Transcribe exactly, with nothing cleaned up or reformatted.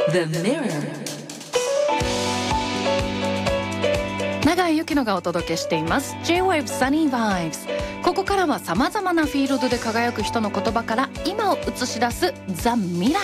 The Mirror。 永井由紀乃がお届けしています J-Wave Sunny Vibes。 ここからはさまざまなフィールドで輝く人の言葉から今を映し出すザ・ミラー。